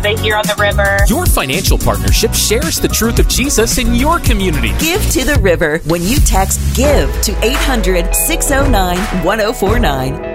they hear on the river. Your financial partnership shares the truth of Jesus in your community. Give to the River when you text GIVE to 800-609-1049.